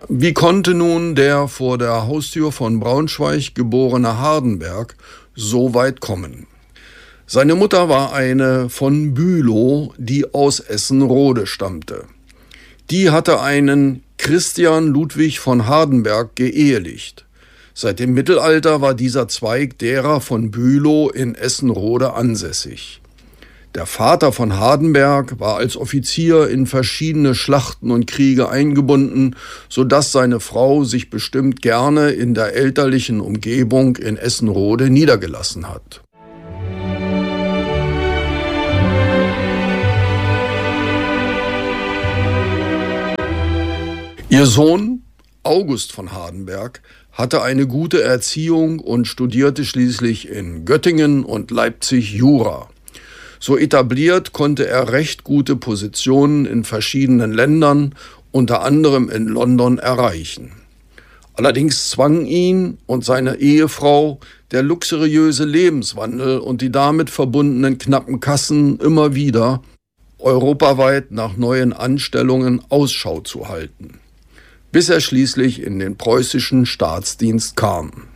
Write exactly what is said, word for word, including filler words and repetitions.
Wie konnte nun der vor der Haustür von Braunschweig geborene Hardenberg so weit kommen? Seine Mutter war eine von Bülow, die aus Essen-Rode stammte. Die hatte einen Christian Ludwig von Hardenberg geehelicht. Seit dem Mittelalter war dieser Zweig derer von Bülow in Essen-Rode ansässig. Der Vater von Hardenberg war als Offizier in verschiedene Schlachten und Kriege eingebunden, sodass seine Frau sich bestimmt gerne in der elterlichen Umgebung in Essen-Rode niedergelassen hat. Ihr Sohn August von Hardenberg hatte eine gute Erziehung und studierte schließlich in Göttingen und Leipzig Jura. So etabliert konnte er recht gute Positionen in verschiedenen Ländern, unter anderem in London, erreichen. Allerdings zwang ihn und seine Ehefrau der luxuriöse Lebenswandel und die damit verbundenen knappen Kassen immer wieder, europaweit nach neuen Anstellungen Ausschau zu halten, bis er schließlich in den preußischen Staatsdienst kam.